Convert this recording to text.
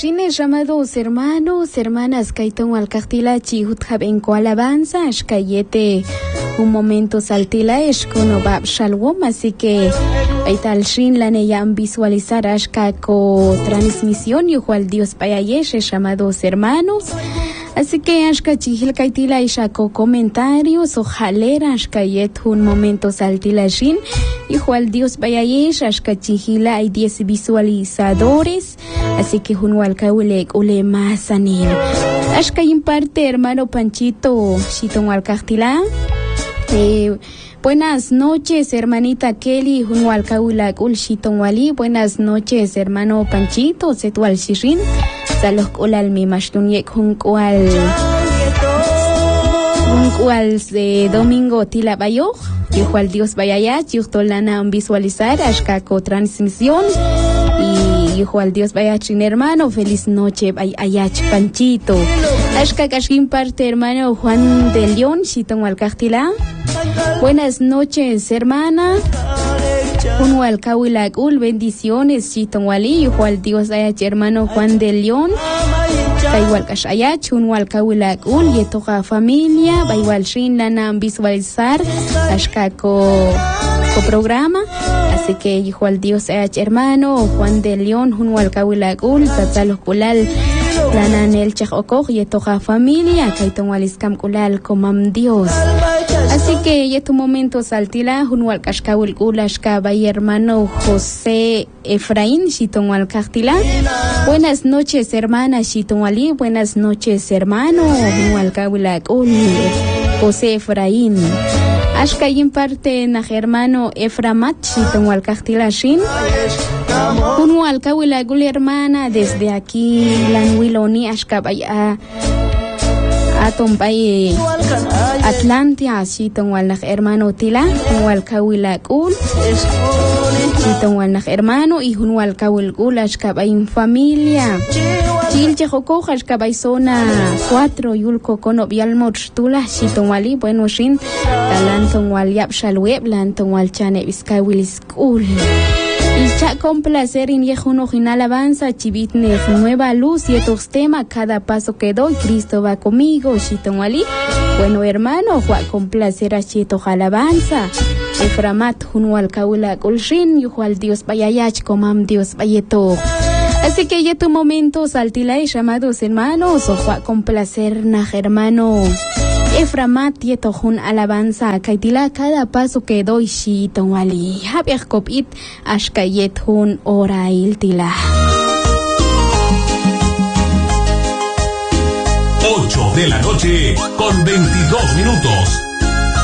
Ashines, llamados hermanos, hermanas, Kaiton Alcartilachi, Hutjabenco alabanza, Ashkayete, un momento saltila, Eshkono Bab Shalom, así que Aital Shin Laneyam visualizar Ashkako transmisión, igual Dios Payayesh, llamados hermanos. Así que Ashka Chihil Kaitila y Shako comentarios, ojalera Ashkayet un momento saltila Shin, igual Dios Payayesh, Ashka Chihila hay 10 visualizadores. Así que junwal kawilek ule masanin. Ashka imparte hermano Panchito, Shitonwal Castila. Buenas noches, hermanita Kelly, junwal kawilak ul Shitonwali. Buenas noches, hermano Panchito, Setual Shirin. Salos ulal mi mashtunyek junkwal de domingo tilabayo. Igual Dios vaya yuhtolana visualizar Ashka transmisión. Y igual Dios vaya chin hermano, feliz noche, ayach Panchito. Ashka Kashkin parte hermano Juan de León, Chitón Alcastila. Buenas noches, hermana. Unwal Kawilakul, bendiciones, Chitón Wali, igual Dios ayach hermano Juan de León. Igual Kashayach, Unwal Kawilakul, yetoja familia, igual Shin lana visualizar, Ashka ko programa. Así que igual Dios hermano Juan de León, Junwal Kawilakul, Tatalo Kulal, Lananel Chakokoj, yetoja familia, Kaiton Waliskam Kulal, Comam Dios. Así que ya tu momento saltila, Junwal Kashkawil Kulashka, Bay hermano José Efraín, Shitonwal Kastila. Buenas noches, hermana Shitonwali, buenas noches, hermano, Junwal Kawilakul, José Efraín. Ashka imparte na hermano Eframat, Shitonwal Castilashin. Unwal Kawilagul hermana, desde aquí, Lanwiloni, Ashka Baya Atombay Atlantia, Shitonwal na hermano Tila, Unwal Kawilagul. Shitonwal na hermano, y Unwal Kawilgul, Ashka Bayin familia. Chilche Joko, Ashka Baizona 4, Yulko Kono Bialmoch Tula, Shitonwali, bueno Shin, Talanton Wal Yap Shalweb, Lanton Wal Chane Vizcawil School. Y cha con placer in yejuno jinal avanza, chivitne nueva luz y estos temas, cada paso que doy, Cristo va conmigo, Shitonwali. Bueno hermano, Juan con placer a Chito alabanza. Eframat Junwal Kawila Kulshin, Yuhual Dios Bayayach, Comam Dios Bayeto. Así que ya tu momento saltila y llamados hermanos, o con placer na hermano Eframat yetojun alabanza, kaitila cada paso que doy Shiton Wali, Javier Kopit, Ashkayet hun orail tila. 8 de la noche con 22 minutos.